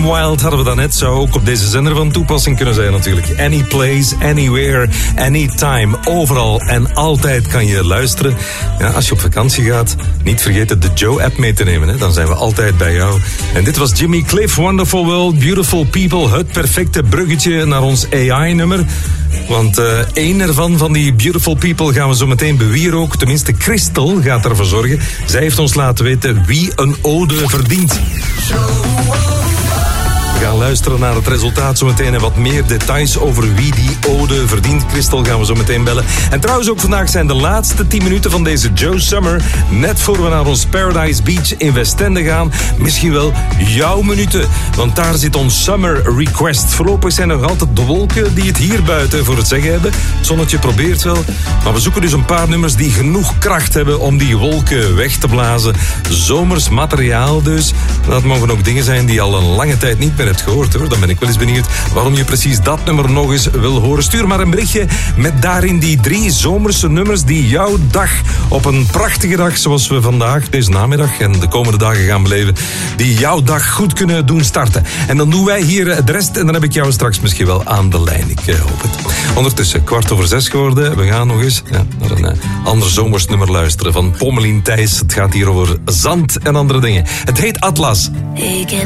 Wild hadden we daarnet. Zou ook op deze zender van toepassing kunnen zijn natuurlijk. Any place, anywhere, anytime. Overal en altijd kan je luisteren. Ja, als je op vakantie gaat, niet vergeten de Joe-app mee te nemen. Hè. Dan zijn we altijd bij jou. En dit was Jimmy Cliff, Wonderful World, Beautiful People. Het perfecte bruggetje naar ons AI-nummer. Want één ervan, van die Beautiful People, gaan we zo meteen beweren ook. Tenminste, Christel gaat ervoor zorgen. Zij heeft ons laten weten wie een ode verdient. We gaan luisteren naar het resultaat zometeen en wat meer details over wie die ode verdient. Christel gaan we zo meteen bellen. En trouwens ook vandaag zijn de laatste 10 minuten van deze Joe Summer. Net voor we naar ons Paradise Beach in Westende gaan. Misschien wel jouw minuten, want daar zit ons Summer Request. Voorlopig zijn er nog altijd de wolken die het hier buiten voor het zeggen hebben. Het zonnetje probeert wel, maar we zoeken dus een paar nummers die genoeg kracht hebben om die wolken weg te blazen. Zomers materiaal dus. Dat mogen ook dingen zijn die al een lange tijd niet meer hebt gehoord, hoor. Dan ben ik wel eens benieuwd waarom je precies dat nummer nog eens wil horen. Stuur maar een berichtje met daarin die 3 zomerse nummers die jouw dag op een prachtige dag zoals we vandaag, deze namiddag en de komende dagen gaan beleven, die jouw dag goed kunnen doen starten. En dan doen wij hier de rest en dan heb ik jou straks misschien wel aan de lijn. Ik hoop het. Ondertussen 6:15 geworden. We gaan nog eens naar een ander zomers nummer luisteren van Pommelien Thijs. Het gaat hier over zand en andere dingen. Het heet Atlas. Ik heb